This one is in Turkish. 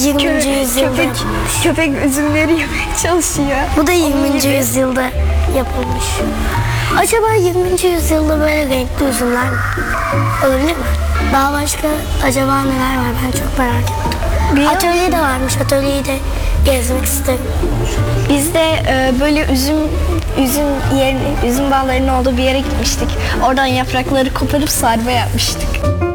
20. yüzyılda. Köpek üzümleri yemeye çalışıyor. Bu da 20. yüzyılda yapılmış. Acaba 20. yüzyılda böyle renkli üzümler olabilir mi? Daha başka acaba neler var, ben çok merak ettim. Atölye de varmış, atölyeyi de gezmek isterim. Biz de böyle üzüm bağlarının olduğu bir yere gitmiştik. Oradan yaprakları koparıp sarma yapmıştık.